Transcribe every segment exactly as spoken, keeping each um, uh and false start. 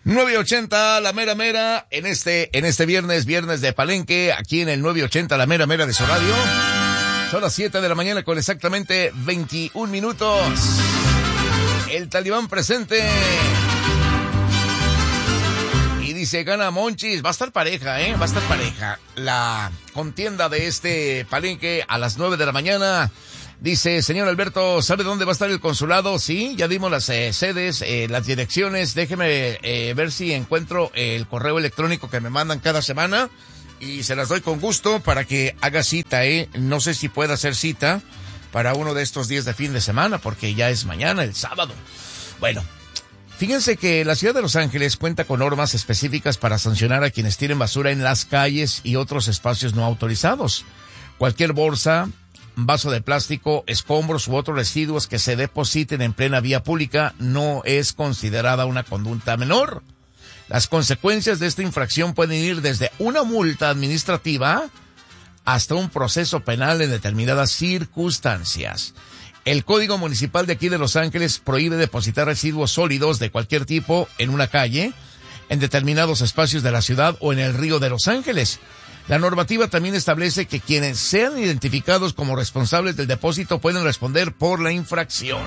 nueve ochenta, la mera mera, en este, en este viernes, viernes de Palenque, aquí en el nueve ochenta, la mera mera de su radio. Son las siete de la mañana con exactamente veintiún minutos. El Talibán presente. Y dice, gana Monchis, va a estar pareja, eh, va a estar pareja. La contienda de este Palenque a las nueve de la mañana. Dice, señor Alberto, ¿sabe dónde va a estar el consulado? Sí, ya dimos las eh, sedes, eh, las direcciones. Déjeme eh, ver si encuentro el correo electrónico que me mandan cada semana y se las doy con gusto para que haga cita, ¿eh? No sé si pueda hacer cita para uno de estos días de fin de semana porque ya es mañana, el sábado. Bueno, fíjense que la ciudad de Los Ángeles cuenta con normas específicas para sancionar a quienes tiren basura en las calles y otros espacios no autorizados. Cualquier bolsa, vaso de plástico, escombros u otros residuos que se depositen en plena vía pública no es considerada una conducta menor. Las consecuencias de esta infracción pueden ir desde una multa administrativa hasta un proceso penal en determinadas circunstancias. El Código Municipal de aquí de Los Ángeles prohíbe depositar residuos sólidos de cualquier tipo en una calle, en determinados espacios de la ciudad o en el río de Los Ángeles. La normativa también establece que quienes sean identificados como responsables del depósito pueden responder por la infracción.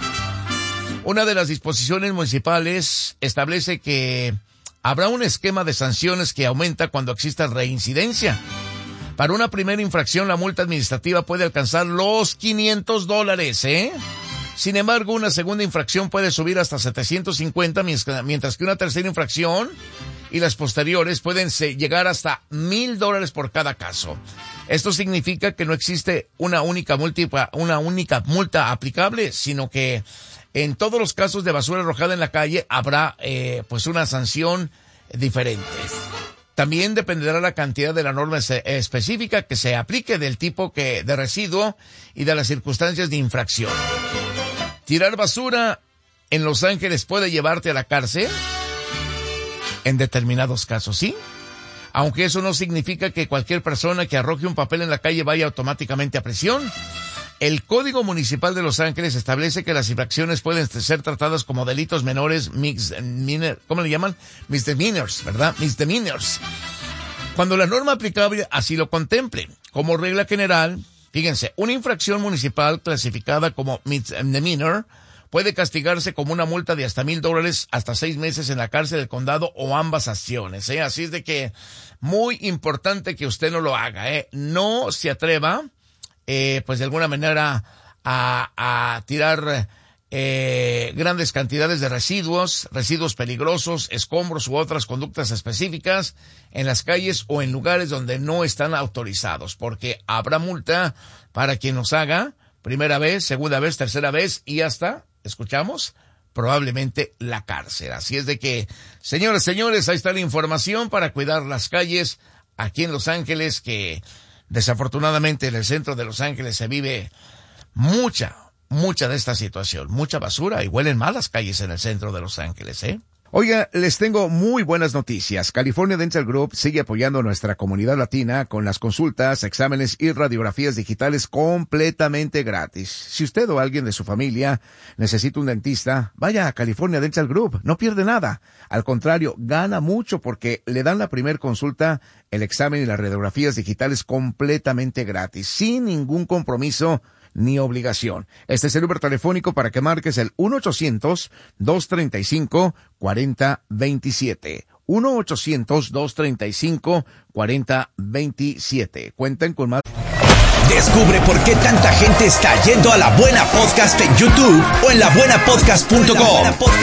Una de las disposiciones municipales establece que habrá un esquema de sanciones que aumenta cuando exista reincidencia. Para una primera infracción, la multa administrativa puede alcanzar los quinientos dólares, ¿eh? Sin embargo, una segunda infracción puede subir hasta setecientos cincuenta, mientras que una tercera infracción y las posteriores pueden llegar hasta mil dólares por cada caso. Esto significa que no existe una única multa, una única multa aplicable, sino que en todos los casos de basura arrojada en la calle habrá eh, pues una sanción diferente. También dependerá la cantidad de la norma específica que se aplique, del tipo que de residuo y de las circunstancias de infracción. Tirar basura en Los Ángeles puede llevarte a la cárcel en determinados casos, ¿sí? Aunque eso no significa que cualquier persona que arroje un papel en la calle vaya automáticamente a prisión. El Código Municipal de Los Ángeles establece que las infracciones pueden ser tratadas como delitos menores, misdemeanor, ¿cómo le llaman? Misdemeanors, ¿verdad? Misdemeanors. Cuando la norma aplicable así lo contemple. Como regla general, fíjense, una infracción municipal clasificada como misdemeanor puede castigarse como una multa de hasta mil dólares, hasta seis meses en la cárcel del condado o ambas acciones, ¿eh? Así es de que muy importante que usted no lo haga, ¿eh? No se atreva, eh, pues de alguna manera a, a tirar eh, grandes cantidades de residuos, residuos peligrosos, escombros u otras conductas específicas en las calles o en lugares donde no están autorizados, porque habrá multa para quien los haga primera vez, segunda vez, tercera vez y hasta, ¿escuchamos?, probablemente la cárcel. Así es de que, señores, señores, ahí está la información para cuidar las calles aquí en Los Ángeles, que desafortunadamente en el centro de Los Ángeles se vive mucha, mucha de esta situación, mucha basura y huelen mal las calles en el centro de Los Ángeles, ¿eh? Oiga, les tengo muy buenas noticias. California Dental Group sigue apoyando a nuestra comunidad latina con las consultas, exámenes y radiografías digitales completamente gratis. Si usted o alguien de su familia necesita un dentista, vaya a California Dental Group. No pierde nada. Al contrario, gana mucho porque le dan la primer consulta, el examen y las radiografías digitales completamente gratis, sin ningún compromiso ni obligación. Este es el número telefónico para que marques el uno ochocientos, dos treinta y cinco, cuarenta veintisiete. uno ochocientos, dos treinta y cinco, cuarenta veintisiete. Cuenten con más. Descubre por qué tanta gente está yendo a La Buena Podcast en YouTube o en la buena podcast punto com.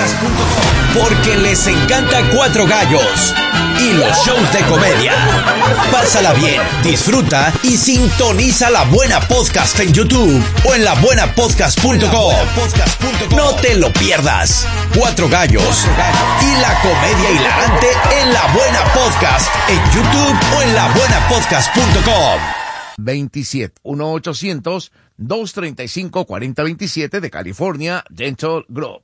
Porque les encanta Cuatro Gallos y los shows de comedia. Pásala bien, disfruta y sintoniza La Buena Podcast en YouTube o en la buena podcast punto com. No te lo pierdas. Cuatro Gallos y la comedia hilarante en La Buena Podcast en YouTube o en la buena podcast punto com. veintisiete, uno ochocientos, dos treinta y cinco, cuarenta veintisiete de California Dental Group.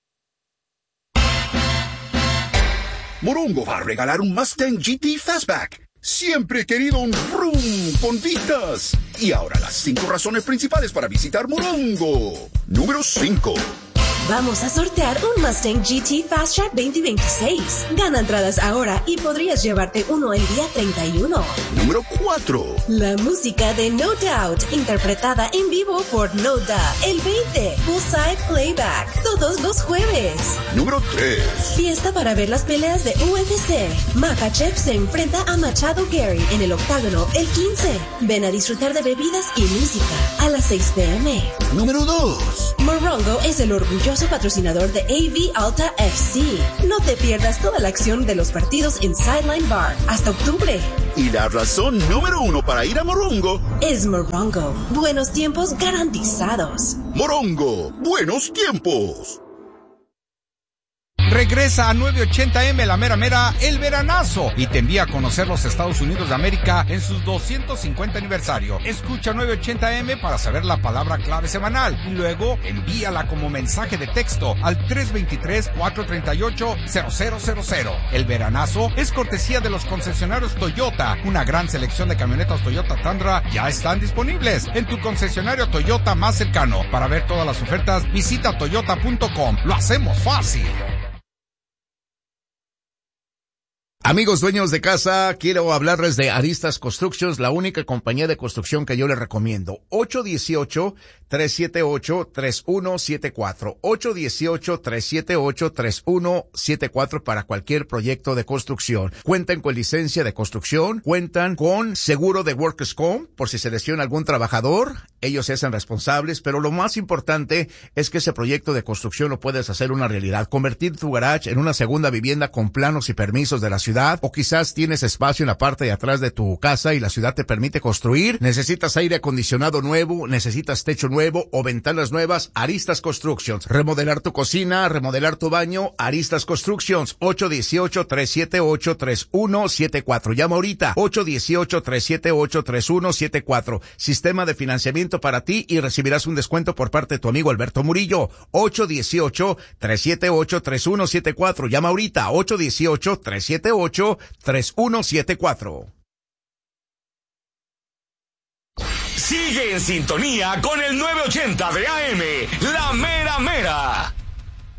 Morongo va a regalar un Mustang G T Fastback. Siempre he querido un vroom con vistas. Y ahora las cinco razones principales para visitar Morongo. Número cinco. vamos a sortear un Mustang G T Fast Track veinte veintiséis. Gana entradas ahora y podrías llevarte uno el día treinta y uno. Número cuatro. La música de No Doubt, interpretada en vivo por No Doubt, el veinte. Poolside Playback, todos los jueves. Número tres. Fiesta para ver las peleas de U F C. Makhachev se enfrenta a Machado Gary en el octágono el quince. Ven a disfrutar de bebidas y música a las seis p m Número dos. Morongo es el orgulloso patrocinador de A V Alta F C. No te pierdas toda la acción de los partidos en Sideline Bar hasta octubre. Y la razón número uno para ir a Morongo es Morongo. Buenos tiempos garantizados. Morongo, buenos tiempos. Regresa a nueve ochenta eme La Mera Mera, el veranazo, y te envía a conocer los Estados Unidos de América en sus doscientos cincuenta aniversario. Escucha nueve ochenta eme para saber la palabra clave semanal y luego envíala como mensaje de texto al tres dos tres, cuatro tres ocho, cero cero cero cero. El veranazo es cortesía de los concesionarios Toyota. Una gran selección de camionetas Toyota Tundra ya están disponibles en tu concesionario Toyota más cercano. Para ver todas las ofertas, visita toyota punto com. Lo hacemos fácil. Amigos dueños de casa, quiero hablarles de Aristas Constructions, la única compañía de construcción que yo les recomiendo. ocho uno ocho, tres siete ocho, tres uno siete cuatro. ocho uno ocho, tres siete ocho, tres uno siete cuatro para cualquier proyecto de construcción. Cuentan con licencia de construcción, cuentan con seguro de Workers' Comp, por si se lesiona algún trabajador, ellos se hacen responsables, pero lo más importante es que ese proyecto de construcción lo puedes hacer una realidad. Convertir tu garage en una segunda vivienda con planos y permisos de la ciudad. O quizás tienes espacio en la parte de atrás de tu casa y la ciudad te permite construir. Necesitas aire acondicionado nuevo, necesitas techo nuevo o ventanas nuevas. Aristas Constructions. Remodelar tu cocina, remodelar tu baño. Aristas Constructions. ocho uno ocho, tres siete ocho, tres uno siete cuatro. Llama ahorita. ocho uno ocho, tres siete ocho, tres uno siete cuatro. Sistema de financiamiento para ti y recibirás un descuento por parte de tu amigo Alberto Murillo. ocho uno ocho, tres siete ocho, tres uno siete cuatro. Llama ahorita. ocho uno ocho, tres siete ocho, tres uno siete cuatro. Sigue en sintonía con el nueve ochenta de A M, La Mera Mera.